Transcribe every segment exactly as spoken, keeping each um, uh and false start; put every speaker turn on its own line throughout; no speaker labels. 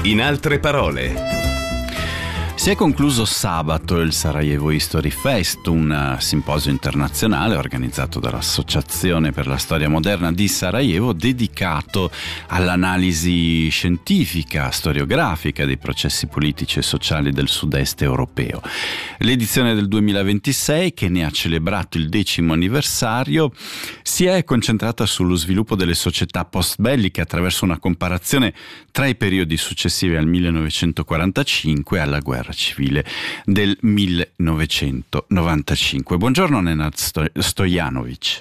In altre parole.
Si è concluso sabato il Sarajevo History Fest, un simposio internazionale organizzato dall'Associazione per la Storia Moderna di Sarajevo, dedicato all'analisi scientifica, storiografica dei processi politici e sociali del sud-est europeo. L'edizione del duemilaventisei, che ne ha celebrato il decimo anniversario, si è concentrata sullo sviluppo delle società post-belliche attraverso una comparazione tra i periodi successivi al millenovecentoquarantacinque e alla guerra civile del millenovecentonovantacinque. Buongiorno Nenad Stojanovic.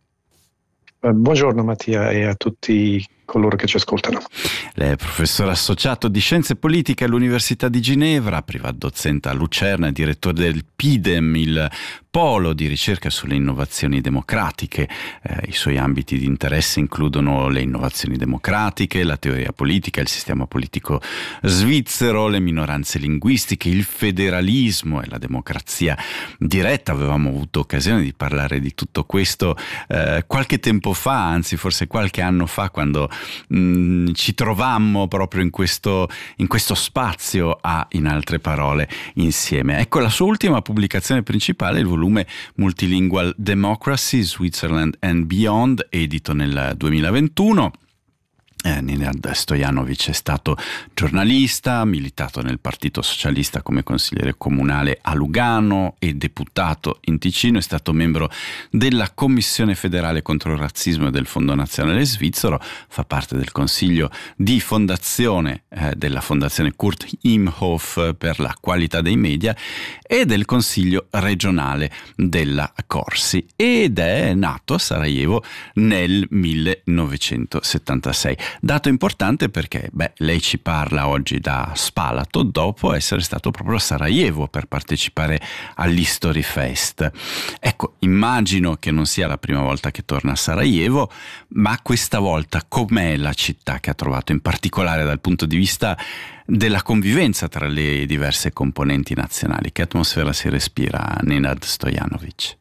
Buongiorno Mattia e a tutti coloro che ci ascoltano.
Lei è professore associato di Scienze Politiche all'Università di Ginevra, privat docente a Lucerna e direttore del PIDEM, il polo di ricerca sulle innovazioni democratiche. Eh, I suoi ambiti di interesse includono le innovazioni democratiche, la teoria politica, il sistema politico svizzero, le minoranze linguistiche, il federalismo e la democrazia diretta. Avevamo avuto occasione di parlare di tutto questo eh, qualche tempo fa, anzi forse qualche anno fa, quando mh, ci trovammo proprio in questo, in questo spazio a In altre parole insieme. Ecco la sua ultima pubblicazione principale, il volume Multilingual Democracy, Switzerland and Beyond, edito nel duemilaventuno. Eh, Nenad Stojanovic è stato giornalista, militato nel Partito Socialista come consigliere comunale a Lugano e deputato in Ticino, è stato membro della Commissione federale contro il razzismo e del Fondo Nazionale Svizzero, fa parte del consiglio di fondazione eh, della Fondazione Kurt Imhoff per la qualità dei media e del consiglio regionale della Corsi, ed è nato a Sarajevo nel millenovecentosettantasei. Dato importante perché beh, lei ci parla oggi da Spalato dopo essere stato proprio a Sarajevo per partecipare all'History Fest. Ecco, immagino che non sia la prima volta che torna a Sarajevo, ma questa volta com'è la città che ha trovato, in particolare dal punto di vista della convivenza tra le diverse componenti nazionali? Che atmosfera si respira, Nenad Stojanovic?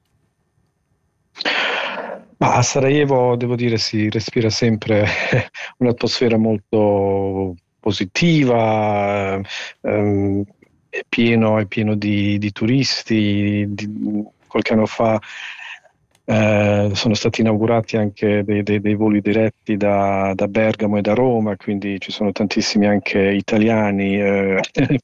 Ma a Sarajevo, devo dire, si respira sempre un'atmosfera molto positiva, ehm, è pieno, è pieno di, di turisti. Di, qualche anno fa eh, sono stati inaugurati anche dei, dei, dei voli diretti da, da Bergamo e da Roma, quindi ci sono tantissimi anche italiani eh,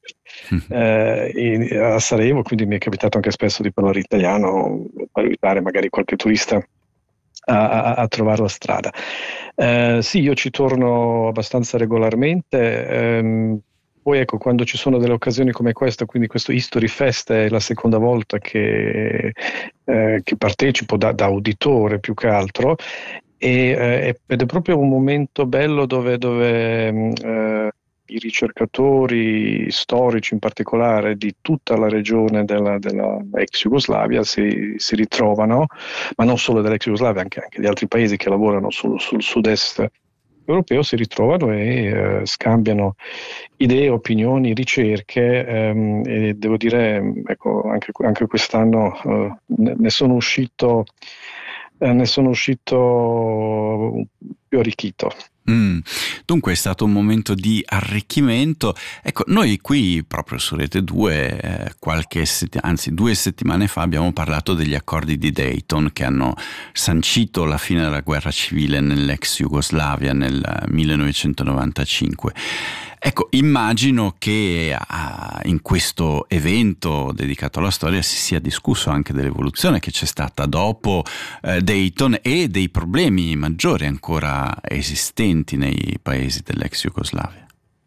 eh, a Sarajevo, quindi mi è capitato anche spesso di parlare italiano per evitare magari qualche turista A, a, a trovare la strada. Eh, sì, io ci torno abbastanza regolarmente, ehm, poi ecco, quando ci sono delle occasioni come questa, quindi questo History Fest è la seconda volta che, eh, che partecipo da, da uditore più che altro, e, eh, ed è proprio un momento bello dove, dove eh, i ricercatori storici in particolare di tutta la regione della, della ex Jugoslavia si, si ritrovano, ma non solo dell'ex Jugoslavia, anche, anche di altri paesi che lavorano sul, sul sud-est europeo, si ritrovano e eh, scambiano idee, opinioni, ricerche, ehm, e devo dire, ecco, anche, anche quest'anno eh, ne, ne sono uscito eh, ne sono uscito più arricchito.
Mm. Dunque è stato un momento di arricchimento. Ecco, noi qui proprio su Rete due eh, qualche sett- anzi due settimane fa abbiamo parlato degli accordi di Dayton che hanno sancito la fine della guerra civile nell'ex Jugoslavia nel millenovecentonovantacinque. Ecco, immagino che ah, in questo evento dedicato alla storia si sia discusso anche dell'evoluzione che c'è stata dopo eh, Dayton e dei problemi maggiori ancora esistenti nei paesi dell'ex Jugoslavia.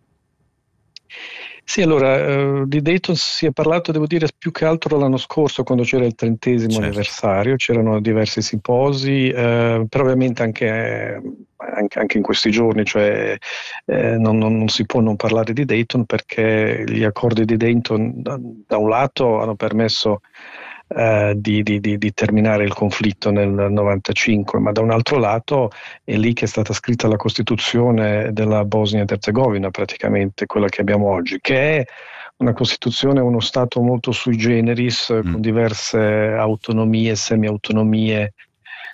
Sì, allora, eh, di Dayton si è parlato, devo dire, più che altro l'anno scorso, quando c'era il trentesimo certo. anniversario, c'erano diversi simposi, eh, però ovviamente anche, eh, anche, anche in questi giorni, cioè eh, non, non, non si può non parlare di Dayton, perché gli accordi di Dayton da, da un lato hanno permesso Uh, di, di, di, di terminare il conflitto nel novantacinque, ma da un altro lato è lì che è stata scritta la Costituzione della Bosnia ed Erzegovina, praticamente quella che abbiamo oggi, che è una Costituzione, uno Stato molto sui generis, mm. con diverse autonomie, semi-autonomie,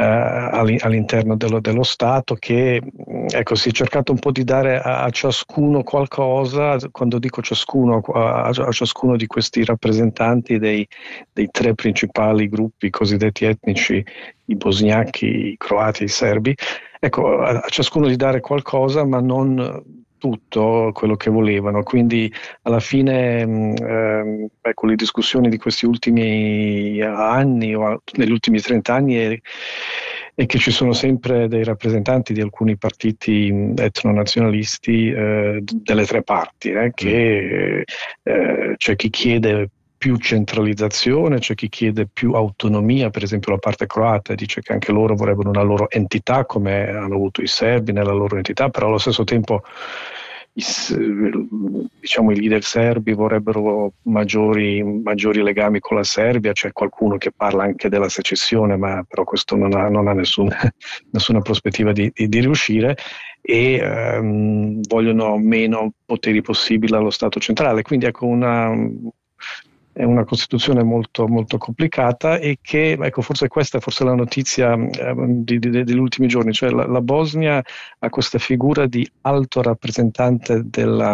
all'interno dello, dello Stato, che ecco, si è cercato un po' di dare a, a ciascuno qualcosa. Quando dico ciascuno, a, a ciascuno di questi rappresentanti dei, dei tre principali gruppi cosiddetti etnici, i bosniachi, i croati e i serbi, ecco, a, a ciascuno di dare qualcosa, ma non tutto quello che volevano. Quindi alla fine ehm, ecco, le discussioni di questi ultimi anni o negli ultimi trenta anni è, è che ci sono sempre dei rappresentanti di alcuni partiti etnonazionalisti eh, delle tre parti, eh, che eh, c'è chi chiede più centralizzazione, c'è chi chiede più autonomia. Per esempio la parte croata dice che anche loro vorrebbero una loro entità, come hanno avuto i serbi nella loro entità, però allo stesso tempo i, diciamo, i leader serbi vorrebbero maggiori, maggiori legami con la Serbia. C'è qualcuno che parla anche della secessione, ma però questo non ha, non ha nessun, nessuna prospettiva di, di, di riuscire, e ehm, vogliono meno poteri possibili allo Stato centrale. Quindi ecco, una è una Costituzione molto, molto complicata, e che, ecco, forse questa è forse la notizia eh, di, di, degli ultimi giorni, cioè la, la Bosnia ha questa figura di alto rappresentante della,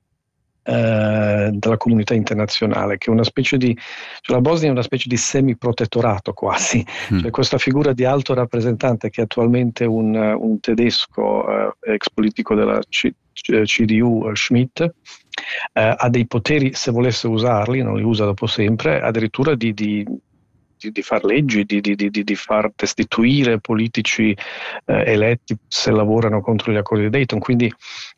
eh, della comunità internazionale, che è una specie di, cioè la Bosnia è una specie di semi-protettorato quasi, mm. cioè questa figura di alto rappresentante, che è attualmente un, un tedesco, eh, ex politico della C- C D U, Schmidt, Uh, ha dei poteri, se volesse usarli, non li usa dopo sempre, addirittura di, di, di, di far leggi, di, di, di, di far destituire politici uh, eletti se lavorano contro gli accordi di Dayton. Quindi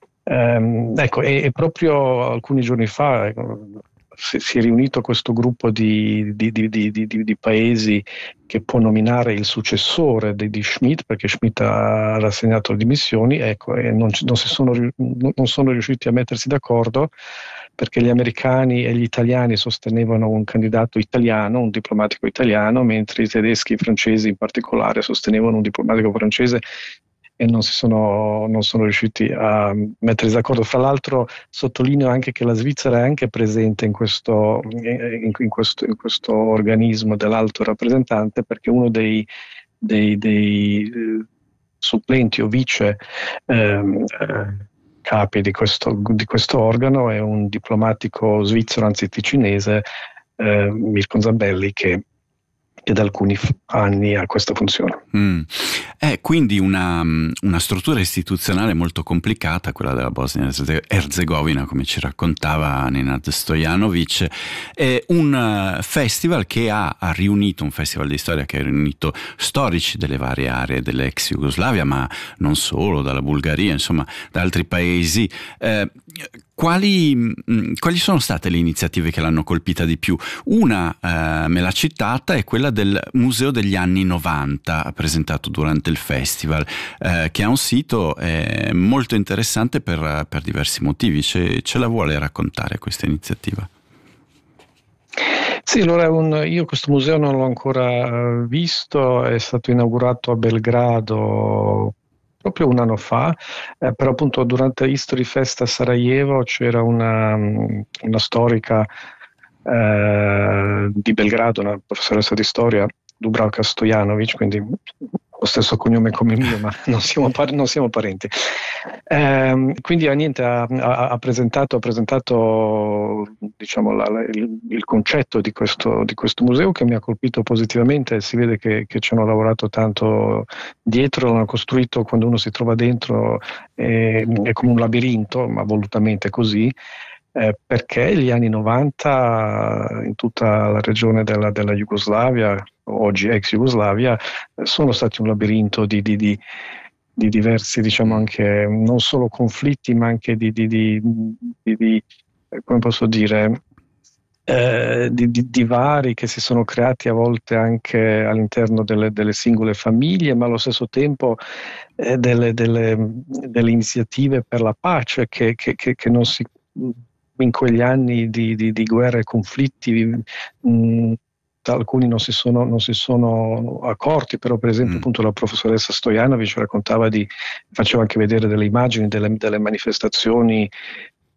um, ecco, e, e proprio alcuni giorni fa ecco, si, si è riunito questo gruppo di, di, di, di, di, di paesi che può nominare il successore di, di Schmidt, perché Schmidt ha rassegnato le dimissioni, ecco, e non, non, si sono, non sono riusciti a mettersi d'accordo, perché gli americani e gli italiani sostenevano un candidato italiano, un diplomatico italiano, mentre i tedeschi e i francesi in particolare sostenevano un diplomatico francese, e non si sono, non sono riusciti a mettersi d'accordo. Fra l'altro sottolineo anche che la Svizzera è anche presente in questo, in, in questo, in questo organismo dell'alto rappresentante, perché uno dei, dei, dei supplenti o vice ehm, capi di questo, di questo organo è un diplomatico svizzero, anzi ticinese, eh, Mirko Zambelli, che che da alcuni anni ha questa funzione.
Mm. È quindi una, una struttura istituzionale molto complicata, quella della Bosnia-Erzegovina, come ci raccontava Nenad Stojanovic. È un festival che ha, ha riunito, un festival di storia che ha riunito storici delle varie aree dell'ex Jugoslavia, ma non solo, dalla Bulgaria, insomma, da altri paesi. Eh, Quali, mh, quali sono state le iniziative che l'hanno colpita di più? Una, eh, me l'ha citata, è quella del Museo degli anni novanta, presentato durante il festival, eh, che ha un sito eh, molto interessante per, per diversi motivi. Ce, ce la vuole raccontare questa iniziativa?
Sì, allora un, io questo museo non l'ho ancora visto, è stato inaugurato a Belgrado proprio un anno fa, eh, però appunto durante History Fest a Sarajevo c'era una, una storica eh, di Belgrado, una professoressa di storia, Dubravka Stojanovic, quindi lo stesso cognome come il mio, ma non siamo, par- non siamo parenti. Eh, quindi niente, ha, ha, ha presentato, ha presentato diciamo, la, la, il, il concetto di questo, di questo museo, che mi ha colpito positivamente. Si vede che, che ci hanno lavorato tanto dietro, l'hanno costruito, quando uno si trova dentro è, è come un labirinto, ma volutamente così. Eh, perché gli anni novanta in tutta la regione della, della Jugoslavia, oggi ex Jugoslavia, eh, sono stati un labirinto di, di, di, di diversi, diciamo, anche non solo conflitti, ma anche di, di, di, di, di come posso dire, eh, di, di divari che si sono creati a volte anche all'interno delle, delle singole famiglie, ma allo stesso tempo eh, delle, delle, delle iniziative per la pace che, che, che, che non si in quegli anni di, di, di guerra e conflitti mh, alcuni non si sono, non si sono accorti, però per esempio mm. appunto la professoressa Stojanovic raccontava di, faceva anche vedere delle immagini delle, delle manifestazioni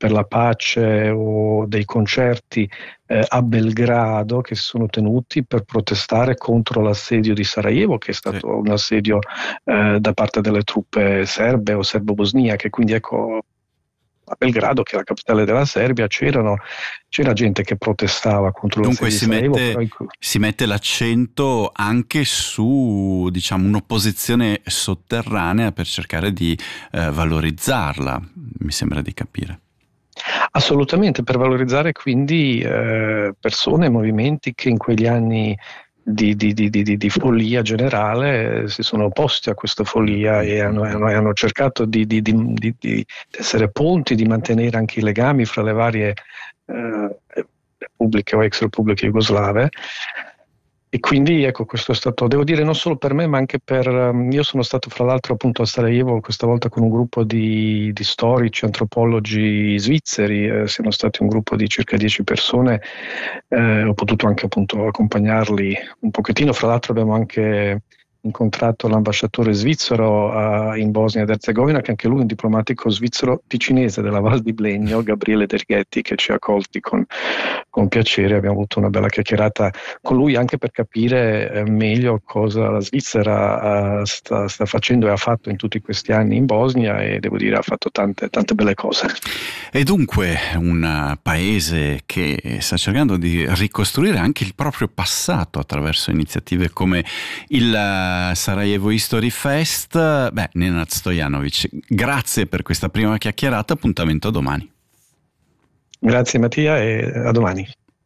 per la pace o dei concerti eh, a Belgrado che si sono tenuti per protestare contro l'assedio di Sarajevo, che è stato sì. un assedio eh, da parte delle truppe serbe o serbo-bosniache, quindi ecco, a Belgrado, che è la capitale della Serbia, c'erano, c'era gente che protestava contro
Dunque
l'assedio di Sarajevo.
Dunque si, si mette l'accento anche su, diciamo, un'opposizione sotterranea per cercare di eh, valorizzarla, mi sembra di capire.
Assolutamente, per valorizzare quindi eh, persone e movimenti che in quegli anni Di, di, di, di, di follia generale si sono opposti a questa follia e hanno, hanno, hanno cercato di, di, di, di, di essere ponti, di mantenere anche i legami fra le varie eh, repubbliche o ex repubbliche jugoslave. E quindi ecco, questo è stato, devo dire, non solo per me ma anche per, io sono stato fra l'altro appunto a Sarajevo questa volta con un gruppo di, di storici, antropologi svizzeri, eh, siamo stati un gruppo di circa dieci persone, eh, ho potuto anche appunto accompagnarli un pochettino, fra l'altro abbiamo anche incontrato l'ambasciatore svizzero uh, in Bosnia ed Erzegovina, che anche lui è un diplomatico svizzero ticinese della Val di Blegno, Gabriele Derghetti, che ci ha accolti con, con piacere. Abbiamo avuto una bella chiacchierata con lui anche per capire eh, meglio cosa la Svizzera uh, sta, sta facendo e ha fatto in tutti questi anni in Bosnia, e devo dire ha fatto tante, tante belle cose.
E dunque un paese che sta cercando di ricostruire anche il proprio passato attraverso iniziative come il Sarajevo History Fest. Beh, Nenad Stojanovic, grazie per questa prima chiacchierata, appuntamento a domani.
Grazie Mattia e a domani.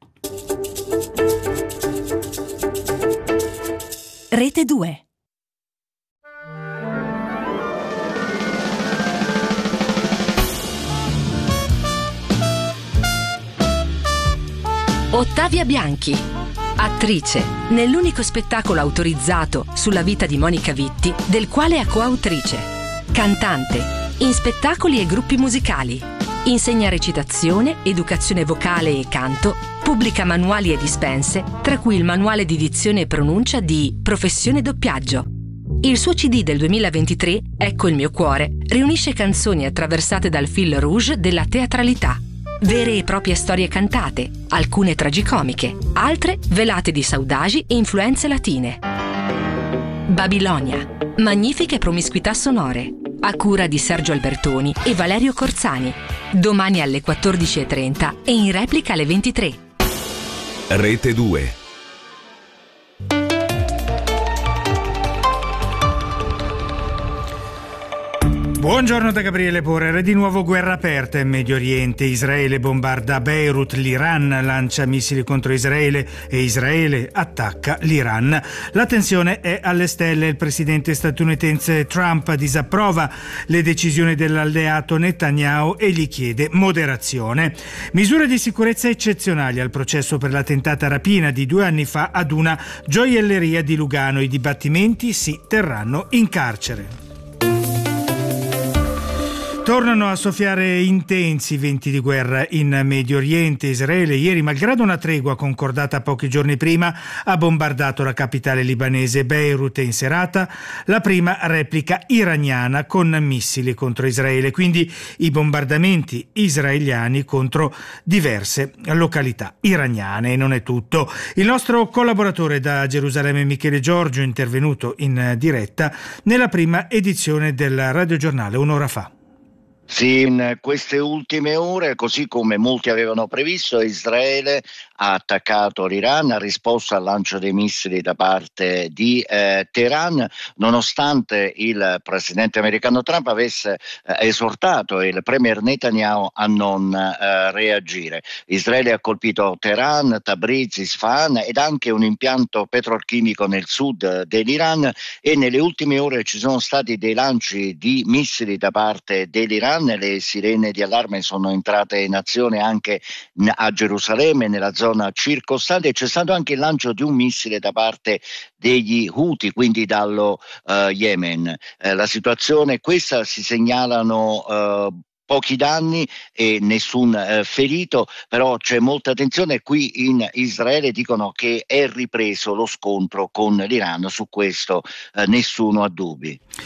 Rete due. Ottavia Bianchi, attrice, nell'unico spettacolo autorizzato sulla vita di Monica Vitti, del quale è coautrice. Cantante, in spettacoli e gruppi musicali. Insegna recitazione, educazione vocale e canto, pubblica manuali e dispense, tra cui il manuale di dizione e pronuncia di Professione Doppiaggio. Il suo C D del duemilaventitré, Ecco il mio cuore, riunisce canzoni attraversate dal fil rouge della teatralità. Vere e proprie storie cantate, alcune tragicomiche, altre velate di saudagi e influenze latine. Babilonia, magnifiche promiscuità sonore, a cura di Sergio Albertoni e Valerio Corzani. Domani alle quattordici e trenta e in replica alle ventitré.
Rete due.
Buongiorno da Gabriele Porrer. Di nuovo guerra aperta in Medio Oriente. Israele bombarda Beirut, l'Iran lancia missili contro Israele e Israele attacca l'Iran. La tensione è alle stelle. Il presidente statunitense Trump disapprova le decisioni dell'alleato Netanyahu e gli chiede moderazione. Misure di sicurezza eccezionali al processo per la tentata rapina di due anni fa ad una gioielleria di Lugano. I dibattimenti si terranno in carcere. Tornano a soffiare intensi venti di guerra in Medio Oriente. Israele ieri, malgrado una tregua concordata pochi giorni prima, ha bombardato la capitale libanese Beirut in serata, la prima replica iraniana con missili contro Israele, quindi i bombardamenti israeliani contro diverse località iraniane. E non è tutto. Il nostro collaboratore da Gerusalemme Michele Giorgio è intervenuto in diretta nella prima edizione del radiogiornale un'ora fa.
Sì, in queste ultime ore, così come molti avevano previsto, Israele ha attaccato l'Iran, ha risposto al lancio dei missili da parte di eh, Teheran, nonostante il presidente americano Trump avesse eh, esortato il premier Netanyahu a non eh, reagire. Israele ha colpito Teheran, Tabriz, Isfahan ed anche un impianto petrolchimico nel sud dell'Iran, e nelle ultime ore ci sono stati dei lanci di missili da parte dell'Iran. Le sirene di allarme sono entrate in azione anche a Gerusalemme, nella zona circostante, e c'è stato anche il lancio di un missile da parte degli Houthi, quindi dallo uh, Yemen. Eh, la situazione è questa, si segnalano uh, pochi danni e nessun eh, ferito, però c'è molta attenzione. Qui in Israele dicono che è ripreso lo scontro con l'Iran, su questo eh, nessuno ha dubbi.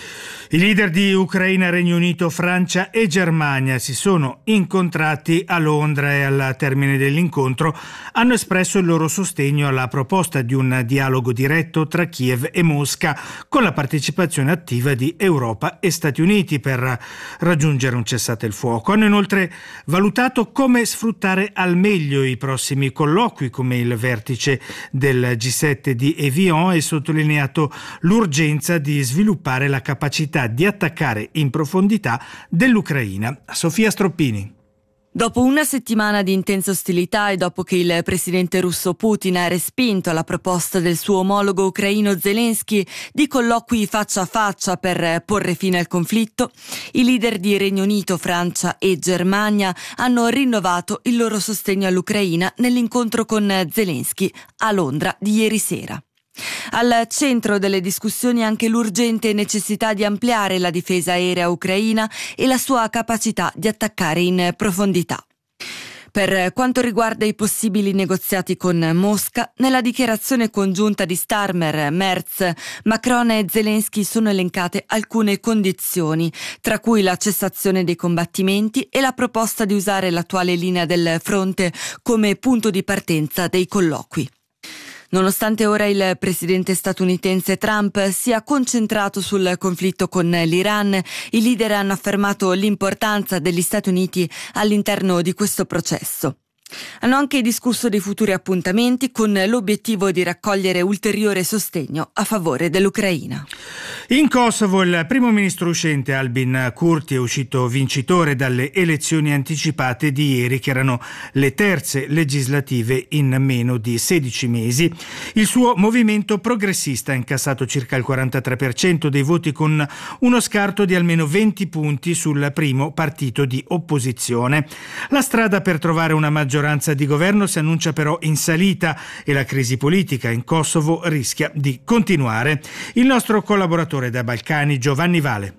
I leader di Ucraina, Regno Unito, Francia e Germania si sono incontrati a Londra e al termine dell'incontro hanno espresso il loro sostegno alla proposta di un dialogo diretto tra Kiev e Mosca con la partecipazione attiva di Europa e Stati Uniti per raggiungere un cessate il fuoco. Hanno inoltre valutato come sfruttare al meglio i prossimi colloqui come il vertice del G sette di Evian e sottolineato l'urgenza di sviluppare la capacità di attaccare in profondità dell'Ucraina. Sofia Stroppini.
Dopo una settimana di intensa ostilità e dopo che il presidente russo Putin ha respinto la proposta del suo omologo ucraino Zelensky di colloqui faccia a faccia per porre fine al conflitto, i leader di Regno Unito, Francia e Germania hanno rinnovato il loro sostegno all'Ucraina nell'incontro con Zelensky a Londra di ieri sera. Al centro delle discussioni anche l'urgente necessità di ampliare la difesa aerea ucraina e la sua capacità di attaccare in profondità. Per quanto riguarda i possibili negoziati con Mosca, nella dichiarazione congiunta di Starmer, Merz, Macron e Zelensky sono elencate alcune condizioni, tra cui la cessazione dei combattimenti e la proposta di usare l'attuale linea del fronte come punto di partenza dei colloqui. Nonostante ora il presidente statunitense Trump sia concentrato sul conflitto con l'Iran, i leader hanno affermato l'importanza degli Stati Uniti all'interno di questo processo. Hanno anche discusso dei futuri appuntamenti con l'obiettivo di raccogliere ulteriore sostegno a favore dell'Ucraina.
In Kosovo il primo ministro uscente Albin Kurti è uscito vincitore dalle elezioni anticipate di ieri, che erano le terze legislative in meno di sedici mesi. Il suo movimento progressista ha incassato circa il quarantatré per cento dei voti, con uno scarto di almeno venti punti sul primo partito di opposizione. La strada per trovare una maggioranza di governo si annuncia però in salita e la crisi politica in Kosovo rischia di continuare. Il nostro collaboratore dai Balcani, Giovanni Vale.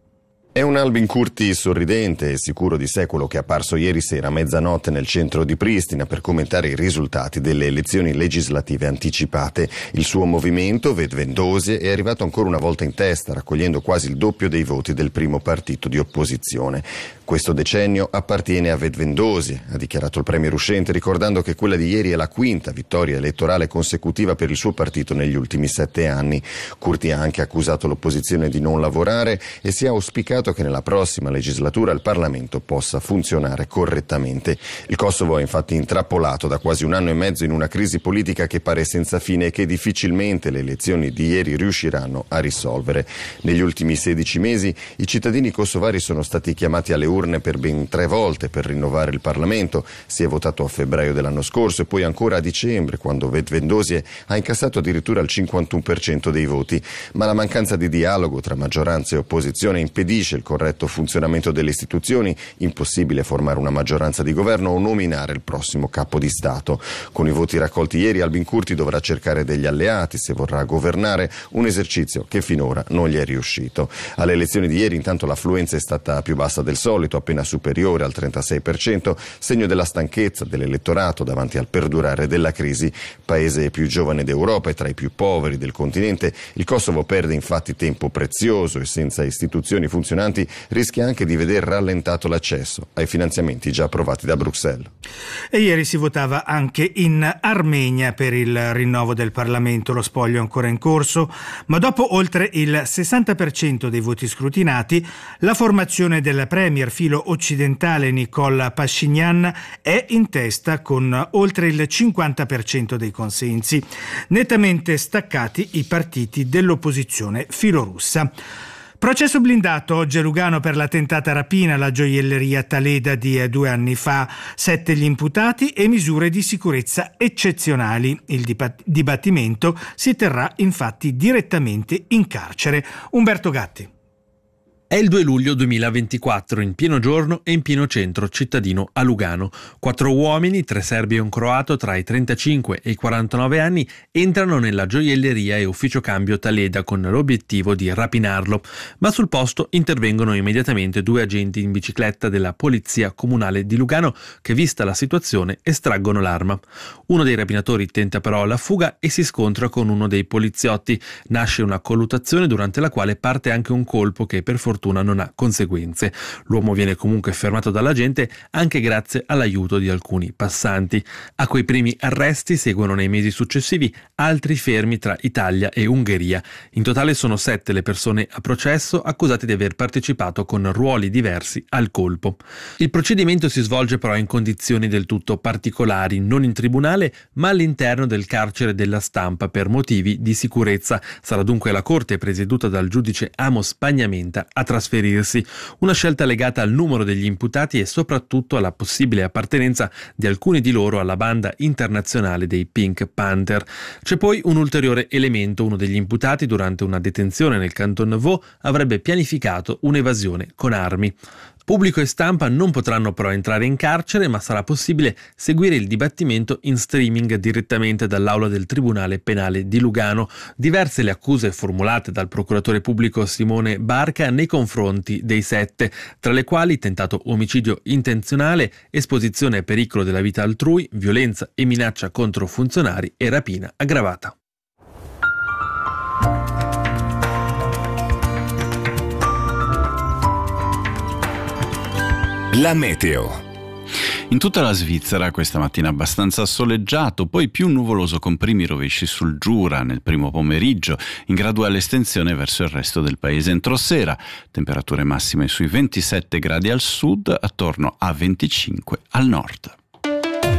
È un Albin Kurti sorridente e sicuro di sé quello che è apparso ieri sera a mezzanotte nel centro di Pristina per commentare i risultati delle elezioni legislative anticipate. Il suo movimento, Vetëvendosje, è arrivato ancora una volta in testa, raccogliendo quasi il doppio dei voti del primo partito di opposizione. Questo decennio appartiene a Vetëvendosje, ha dichiarato il premier uscente, ricordando che quella di ieri è la quinta vittoria elettorale consecutiva per il suo partito negli ultimi sette anni. Kurti ha anche accusato l'opposizione di non lavorare e si è auspicato che nella prossima legislatura il Parlamento possa funzionare correttamente. Il Kosovo è infatti intrappolato da quasi un anno e mezzo in una crisi politica che pare senza fine e che difficilmente le elezioni di ieri riusciranno a risolvere. Negli ultimi sedici mesi i cittadini kosovari sono stati chiamati alle urne per ben tre volte per rinnovare il Parlamento. Si è votato a febbraio dell'anno scorso e poi ancora a dicembre, quando Vetëvendosje ha incassato addirittura il cinquantuno per cento dei voti. Ma la mancanza di dialogo tra maggioranza e opposizione impedisce il corretto funzionamento delle istituzioni, impossibile formare una maggioranza di governo o nominare il prossimo capo di Stato. Con i voti raccolti ieri Albin Kurti dovrà cercare degli alleati se vorrà governare, un esercizio che finora non gli è riuscito. Alle elezioni di ieri intanto l'affluenza è stata più bassa del solito, appena superiore al trentasei per cento, segno della stanchezza dell'elettorato davanti al perdurare della crisi. Paese più giovane d'Europa e tra i più poveri del continente, il Kosovo perde infatti tempo prezioso e senza istituzioni funzionanti rischia anche di veder rallentato l'accesso ai finanziamenti già approvati da Bruxelles.
E ieri si votava anche in Armenia per il rinnovo del Parlamento. Lo spoglio è ancora in corso, ma dopo oltre il sessanta per cento dei voti scrutinati, la formazione del premier filo occidentale Nikol Pashinyan è in testa con oltre il cinquanta per cento dei consensi. Nettamente staccati i partiti dell'opposizione filorussa. Processo blindato oggi a Lugano per la tentata rapina alla gioielleria Taleda di due anni fa. Sette gli imputati e misure di sicurezza eccezionali. Il dibattimento si terrà infatti direttamente in carcere. Umberto Gatti.
È il due luglio duemilaventiquattro, in pieno giorno e in pieno centro cittadino a Lugano. Quattro uomini, tre serbi e un croato tra i trentacinque e i quarantanove anni, entrano nella gioielleria e ufficio cambio Taleda con l'obiettivo di rapinarlo. Ma sul posto intervengono immediatamente due agenti in bicicletta della Polizia Comunale di Lugano che, vista la situazione, estraggono l'arma. Uno dei rapinatori tenta però la fuga e si scontra con uno dei poliziotti. Nasce una colluttazione durante la quale parte anche un colpo che per fortuna non ha conseguenze. L'uomo viene comunque fermato dall'agente anche grazie all'aiuto di alcuni passanti. A quei primi arresti seguono nei mesi successivi altri fermi tra Italia e Ungheria. In totale sono sette le persone a processo accusate di aver partecipato con ruoli diversi al colpo. Il procedimento si svolge però in condizioni del tutto particolari, non in tribunale ma all'interno del carcere della Stampa per motivi di sicurezza. Sarà dunque la corte presieduta dal giudice Amos Spagnamenta a trasferirsi, una scelta legata al numero degli imputati e soprattutto alla possibile appartenenza di alcuni di loro alla banda internazionale dei Pink Panther. C'è poi un ulteriore elemento: uno degli imputati durante una detenzione nel Canton Vaud avrebbe pianificato un'evasione con armi. Pubblico e stampa non potranno però entrare in carcere, ma sarà possibile seguire il dibattimento in streaming direttamente dall'aula del Tribunale Penale di Lugano. Diverse le accuse formulate dal procuratore pubblico Simone Barca nei confronti dei sette, tra le quali tentato omicidio intenzionale, esposizione a pericolo della vita altrui, violenza e minaccia contro funzionari e rapina aggravata.
La meteo.
In tutta la Svizzera questa mattina abbastanza soleggiato, poi più nuvoloso con primi rovesci sul Giura nel primo pomeriggio, in graduale estensione verso il resto del paese entro sera. Temperature massime sui ventisette gradi al sud, attorno a venticinque al nord.